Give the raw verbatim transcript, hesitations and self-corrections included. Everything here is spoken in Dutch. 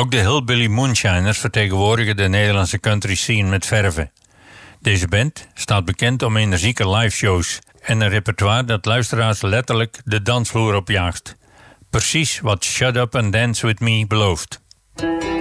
Ook de Hillbilly Moonshiners vertegenwoordigen de Nederlandse country scene met verve. Deze band staat bekend om energieke liveshows en een repertoire dat luisteraars letterlijk de dansvloer opjaagt. Precies wat Shut Up and Dance With Me belooft.